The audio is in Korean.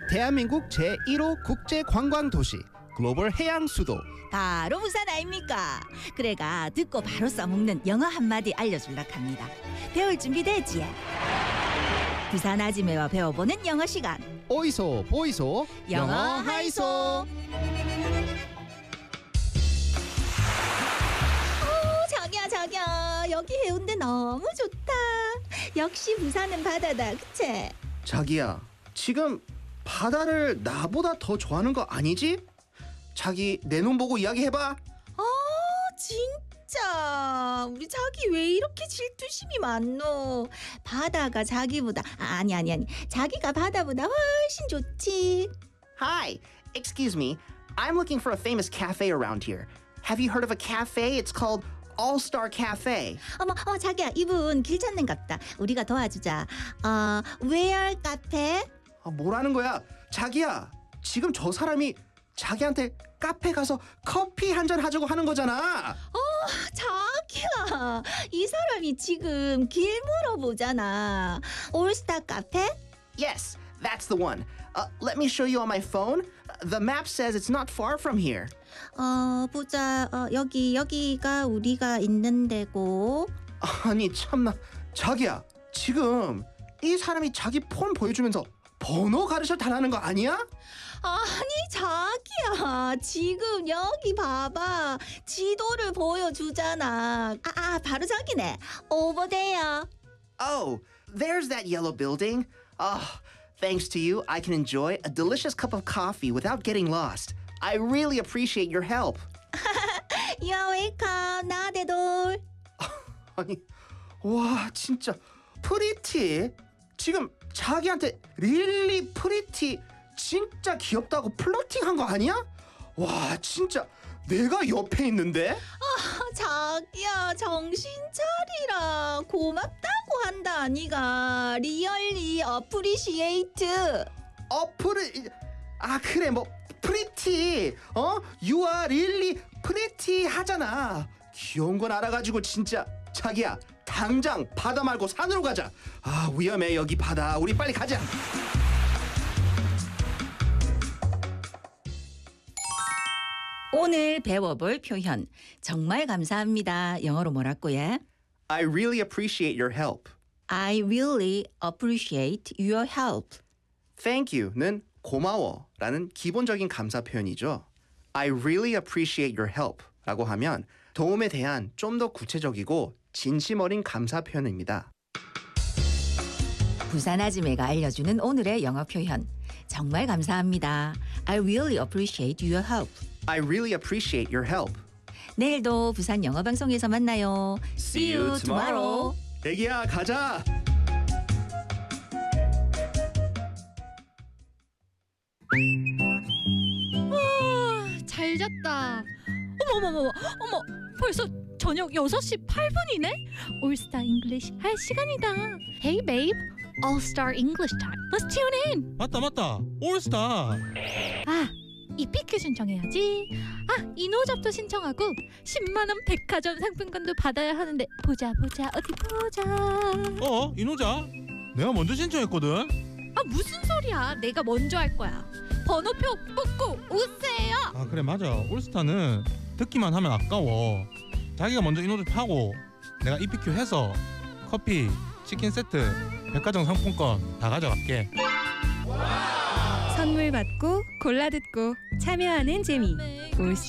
대한민국 제1호 국제관광도시 글로벌 해양수도 바로 부산 아닙니까? 그래가 듣고 바로 써먹는 영어 한마디 알려줄라 합니다. 배울 준비 되지? 부산 아지매와 배워보는 영어 시간. 어이소 보이소 영어 하이소. 자기야 여기 해운대 너무 좋다. 역시 부산은 바다다, 그치? 자기야, 지금 바다를 나보다 더 좋아하는 거 아니지? 자기 내 눈 보고 이야기해봐. 진짜 우리 자기 왜 이렇게 질투심이 많노? 바다가 자기보다 아니 자기가 바다보다 훨씬 좋지. Hi, excuse me. I'm looking for a famous cafe around here. Have you heard of a cafe? It's called All-Star Cafe. 어머 자기야, 이분 길 찾는갑다. 우리가 도와주자. Where 카페? 뭐라는 거야? 자기야, 지금 저 사람이 자기한테 카페 가서 커피 한잔 하자고 하는 거잖아. 자기야, 이 사람이 지금 길 물어보잖아. 올스타 카페? Yes, that's the one. Let me show you on my phone. The map says it's not far from here. 보자. 여기가 우리가 있는 데고. 아니 참나, 자기야, 지금 이 사람이 자기 폰 보여주면서 번호 가르쳐 달라는 거 아니야? 아니 자기야, 지금 여기 봐봐. 지도를 보여주잖아. 바로 저기네. Over there. Oh, there's that yellow building. Thanks to you, I can enjoy a delicious cup of coffee without getting lost. I really appreciate your help. You're welcome. 나대돌. 아니, 와 진짜 프리티. 지금 자기한테 릴리 프리티 진짜 귀엽다고 플러팅한 거 아니야? 와 진짜 내가 옆에 있는데? 자기야, 정신 차리라. 고맙다고 한다 아니가. 리얼리 어프리시에이트. 그래 뭐 프리티. You are really pretty 하잖아. 귀여운 건 알아가지고 진짜. 자기야, 당장 바다 말고 산으로 가자. 위험해 여기 바다. 우리 빨리 가자. 오늘 배워볼 표현 정말 감사합니다. 영어로 뭐라고 해? I really appreciate your help. I really appreciate your help. Thank you는 고마워라는 기본적인 감사 표현이죠. I really appreciate your help 라고 하면 도움에 대한 좀 더 구체적이고 진심 어린 감사 표현입니다. 부산 아지매가 알려주는 오늘의 영어 표현 정말 감사합니다. I really appreciate your help. I really appreciate your help. 내일도 부산 영어 방송에서 만나요. See you tomorrow. 애기야, 가자. 잘 잤다. 어머 벌써 저녁 6시 8분이네? 올스타 잉글리시 할 시간이다. Hey babe, All Star English time. Let's tune in. 맞다. 올스타. EPQ 신청해야지. 이노잡도 신청하고 10만 원 백화점 상품권도 받아야 하는데 보자 어디 보자. 이노자. 내가 먼저 신청했거든. 무슨 소리야. 내가 먼저 할 거야. 번호표 뽑고 오세요. 그래 맞아. 올스타는 듣기만 하면 아까워. 자기가 먼저 이노잡하고 내가 EPQ 해서 커피, 치킨 세트, 백화점 상품권 다 가져갈게. 선물 받고 골라 듣고 참여하는 재미.